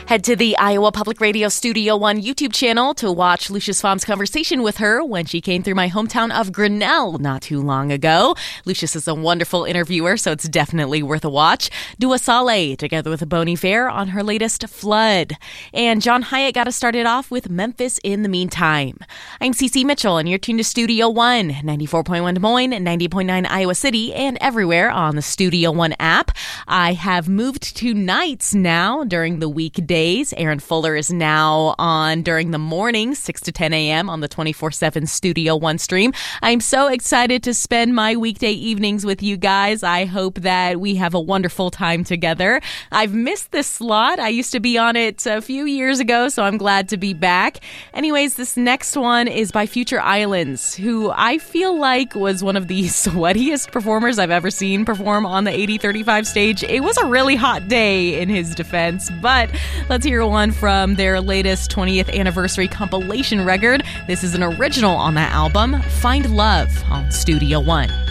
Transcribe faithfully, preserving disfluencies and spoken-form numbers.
Head to the Iowa Public Radio Studio One YouTube channel to watch Lucius Pfaumm's conversation with her when she came through my hometown of Grinnell not too long ago. Lucius is a wonderful interviewer, so it's definitely worth a watch. Dua Saleh, together with Bonnie Fair, on her latest Flood. And John Hyatt got us started off with Memphis in the Meantime. I'm Cece Mitchell, and you're tuned to Studio One, ninety-four point one Des Moines, ninety point nine Iowa City, and everywhere on the Studio One app. I have moved to nights now during the weekdays. Aaron Fuller is now on during the morning, six to ten a.m. on the twenty-four seven Studio One stream. I'm so excited to spend my weekday evenings with you guys. I hope that we have a wonderful time together. I've missed this slot. I used to be on it a few years ago, so I'm glad to be back. Anyways, this next one is by Future Islands, who I feel like was one of the sweatiest performers I've ever seen perform on the eighty thirty-five stage. It was a really hot day in his defense, but let's hear one from their latest twentieth anniversary compilation record. This is an original on that album, Find Love, on Studio One.